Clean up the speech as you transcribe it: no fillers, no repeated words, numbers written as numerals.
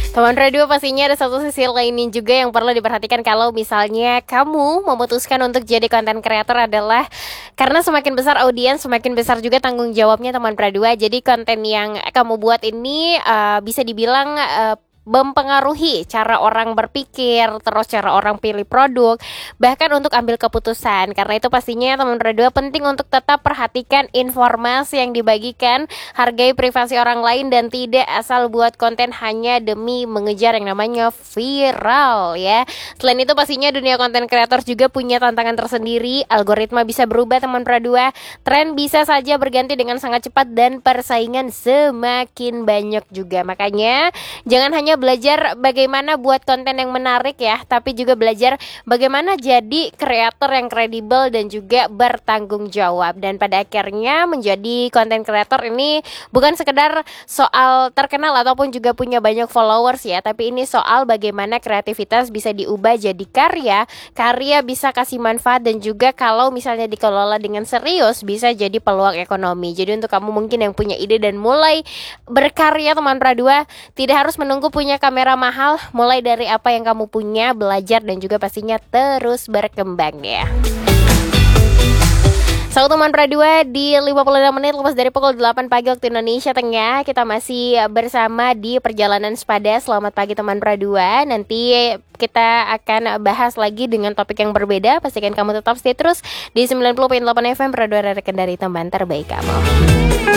Teman radio pastinya ada satu sisi lainnya juga yang perlu diperhatikan kalau misalnya kamu memutuskan untuk jadi konten creator adalah karena semakin besar audiens, semakin besar juga tanggung jawabnya teman Pradua. Jadi konten yang kamu buat ini bisa dibilang mempengaruhi cara orang berpikir, terus cara orang pilih produk, bahkan untuk ambil keputusan. Karena itu pastinya teman Pradua penting untuk tetap perhatikan informasi yang dibagikan, hargai privasi orang lain dan tidak asal buat konten hanya demi mengejar yang namanya viral ya. Selain itu pastinya dunia konten kreator juga punya tantangan tersendiri. Algoritma bisa berubah teman Pradua, tren bisa saja berganti dengan sangat cepat dan persaingan semakin banyak juga. Makanya jangan hanya belajar bagaimana buat konten yang menarik ya, tapi juga belajar bagaimana jadi kreator yang kredibel dan juga bertanggung jawab. Dan pada akhirnya menjadi konten kreator ini bukan sekedar soal terkenal ataupun juga punya banyak followers ya, tapi ini soal bagaimana kreativitas bisa diubah jadi karya, karya bisa kasih manfaat dan juga kalau misalnya dikelola dengan serius bisa jadi peluang ekonomi. Jadi untuk kamu mungkin yang punya ide dan mulai berkarya teman Pradua, tidak harus menunggu punya kamera mahal, mulai dari apa yang kamu punya, belajar dan juga pastinya terus berkembang ya. Selamat teman Pradua di 56 menit lepas dari pukul 8 pagi waktu Indonesia Tengah. Kita masih bersama di Perjalanan Sepada. Selamat pagi teman Pradua. Nanti kita akan bahas lagi dengan topik yang berbeda. Pastikan kamu tetap stay terus di 90.8 FM Pradua, rekan dari teman terbaik kamu.